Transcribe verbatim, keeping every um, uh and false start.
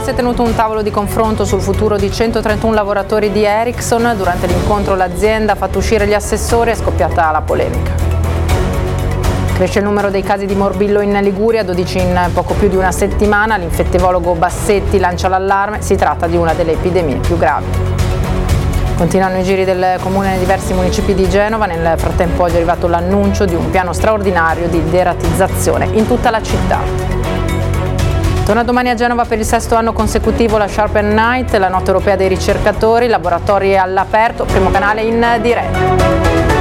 si è tenuto un tavolo di confronto sul futuro di centotrentuno lavoratori di Ericsson. Durante l'incontro l'azienda ha fatto uscire gli assessori e è scoppiata la polemica. Cresce il numero dei casi di morbillo in Liguria, dodici in poco più di una settimana. L'infettivologo Bassetti lancia l'allarme, si tratta di una delle epidemie più gravi. Continuano i giri del comune nei diversi municipi di Genova, nel frattempo oggi è arrivato l'annuncio di un piano straordinario di deratizzazione in tutta la città. Torna domani a Genova per il sesto anno consecutivo la Sharpen Night, la notte europea dei ricercatori, laboratori all'aperto, primo canale in diretta.